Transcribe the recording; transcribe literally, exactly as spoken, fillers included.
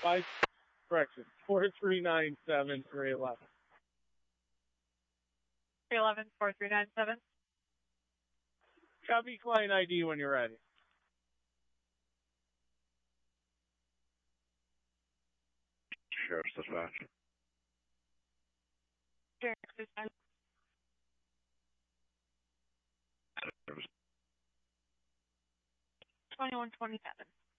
Five, correction, four three nine seven three eleven. three eleven, four three nine seven. Copy client I D when you're ready. Sheriff's Dispatch. Sheriff's Dispatch. twenty-one twenty-seven.